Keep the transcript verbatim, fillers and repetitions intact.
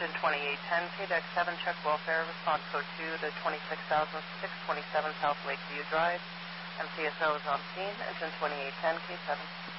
Engine twenty-eight ten, K D E C seven, check welfare, respond code two to twenty-six thousand six hundred twenty-seven South Lakeview Drive. M C S O is on scene, Engine twenty-eight ten, K seven.